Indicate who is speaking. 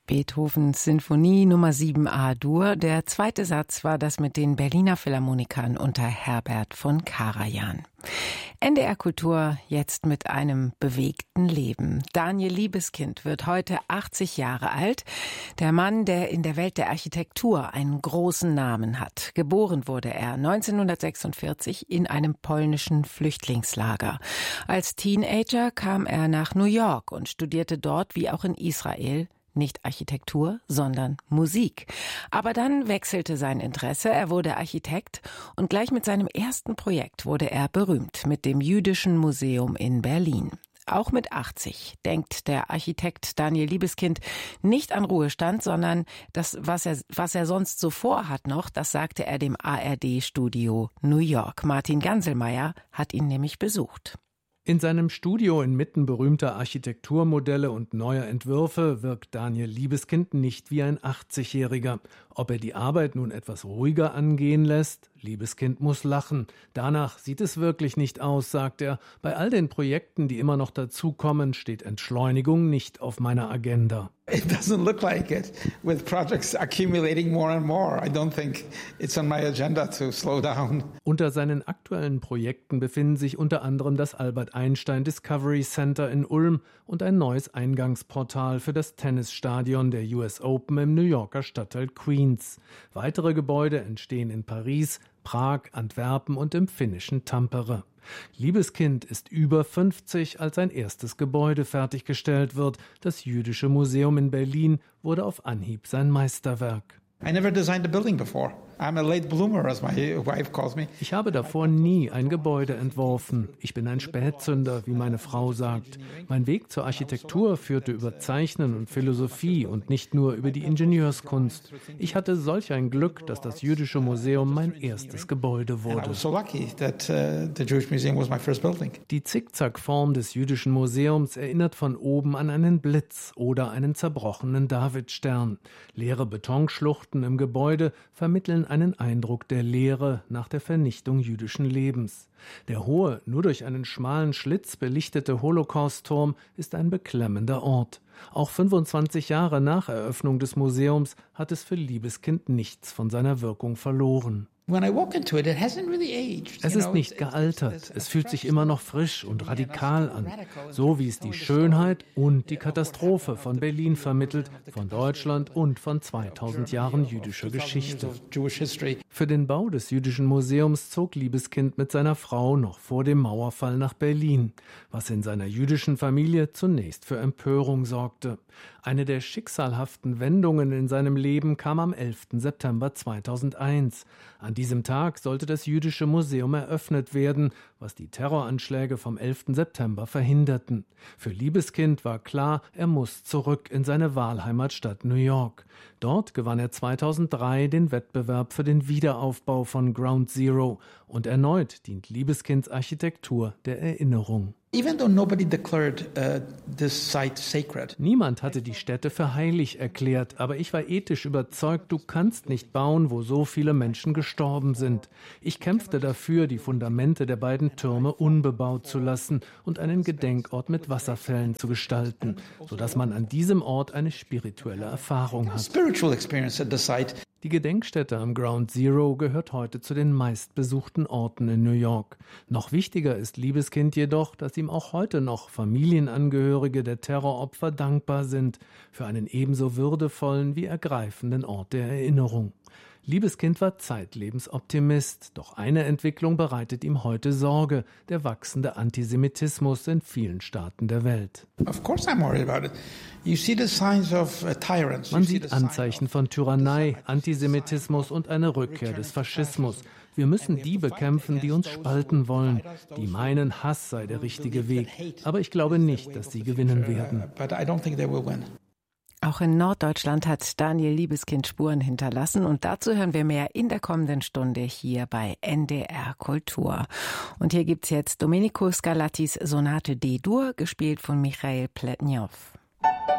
Speaker 1: Beethovens Sinfonie Nummer 7 A-Dur. Der zweite Satz war das mit den Berliner Philharmonikern unter Herbert von Karajan. NDR Kultur jetzt mit einem bewegten Leben. Daniel Libeskind wird heute 80 Jahre alt. Der Mann, der in der Welt der Architektur einen großen Namen hat. Geboren wurde er 1946 in einem polnischen Flüchtlingslager. Als Teenager kam er nach New York und studierte dort wie auch in Israel nicht Architektur, sondern Musik. Aber dann wechselte sein Interesse, er wurde Architekt und gleich mit seinem ersten Projekt wurde er berühmt mit dem Jüdischen Museum in Berlin. Auch mit 80 denkt der Architekt Daniel Libeskind nicht an Ruhestand, sondern das, was er sonst so vorhat noch, das sagte er dem ARD-Studio New York. Martin Ganselmeier hat ihn nämlich besucht.
Speaker 2: In seinem Studio inmitten berühmter Architekturmodelle und neuer Entwürfe wirkt Daniel Libeskind nicht wie ein 80-Jähriger. Ob er die Arbeit nun etwas ruhiger angehen lässt? Libeskind muss lachen. Danach sieht es wirklich nicht aus, sagt er. Bei all den Projekten, die immer noch dazukommen, steht Entschleunigung nicht auf meiner Agenda.
Speaker 3: It doesn't look like it. With projects accumulating more and more, I don't think it's on my agenda to slow down.
Speaker 2: Unter seinen aktuellen Projekten befinden sich unter anderem das Albert Einstein Discovery Center in Ulm und ein neues Eingangsportal für das Tennisstadion der US Open im New Yorker Stadtteil Queens. Weitere Gebäude entstehen in Paris, Prag, Antwerpen und im finnischen Tampere. Libeskind ist über 50, als sein erstes Gebäude fertiggestellt wird. Das Jüdische Museum in Berlin wurde auf Anhieb sein Meisterwerk.
Speaker 3: I never designed a building before. I'm a late bloomer, as my wife calls me.
Speaker 2: Ich habe davor nie ein Gebäude entworfen. Ich bin ein Spätzünder, wie meine Frau sagt. Mein Weg zur Architektur führte über Zeichnen und Philosophie und nicht nur über die Ingenieurskunst. Ich hatte solch ein Glück, dass das Jüdische Museum mein erstes Gebäude wurde. Die Zickzackform des Jüdischen Museums erinnert von oben an einen Blitz oder einen zerbrochenen Davidstern. Leere Betonschluchten im Gebäude vermitteln einen Eindruck der Leere nach der Vernichtung jüdischen Lebens. Der hohe, nur durch einen schmalen Schlitz belichtete Holocaust-Turm ist ein beklemmender Ort. Auch 25 Jahre nach Eröffnung des Museums hat es für Libeskind nichts von seiner Wirkung verloren. Es ist nicht gealtert, es fühlt sich immer noch frisch und radikal an, so wie es die Schönheit und die Katastrophe von Berlin vermittelt, von Deutschland und von 2000 Jahren jüdischer Geschichte. Für den Bau des Jüdischen Museums zog Libeskind mit seiner Frau noch vor dem Mauerfall nach Berlin, was in seiner jüdischen Familie zunächst für Empörung sorgte. Eine der schicksalhaften Wendungen in seinem Leben kam am 11. September 2001. An diesem Tag sollte das Jüdische Museum eröffnet werden, was die Terroranschläge vom 11. September verhinderten. Für Libeskind war klar, er muss zurück in seine Wahlheimatstadt New York. Dort gewann er 2003 den Wettbewerb für den Wiederaufbau von Ground Zero. Und erneut dient Libeskinds Architektur der Erinnerung. Niemand hatte die Stätte für heilig erklärt, aber ich war ethisch überzeugt, du kannst nicht bauen, wo so viele Menschen gestorben sind. Ich kämpfte dafür, die Fundamente der beiden Türme unbebaut zu lassen und einen Gedenkort mit Wasserfällen zu gestalten, sodass man an diesem Ort eine spirituelle Erfahrung hat. Die Gedenkstätte am Ground Zero gehört heute zu den meistbesuchten Orten in New York. Noch wichtiger ist Libeskind jedoch, dass ihm auch heute noch Familienangehörige der Terroropfer dankbar sind für einen ebenso würdevollen wie ergreifenden Ort der Erinnerung. Libeskind war zeitlebens Optimist, doch eine Entwicklung bereitet ihm heute Sorge, der wachsende Antisemitismus in vielen Staaten der Welt. Man sieht Anzeichen von Tyrannei, Antisemitismus und eine Rückkehr des Faschismus. Wir müssen die bekämpfen, die uns spalten wollen, die meinen, Hass sei der richtige Weg. Aber ich glaube nicht, dass sie gewinnen werden.
Speaker 1: Auch in Norddeutschland hat Daniel Libeskind Spuren hinterlassen und dazu hören wir mehr in der kommenden Stunde hier bei NDR Kultur. Und hier gibt's jetzt Domenico Scarlattis Sonate D-Dur, gespielt von Michail Pletnjow.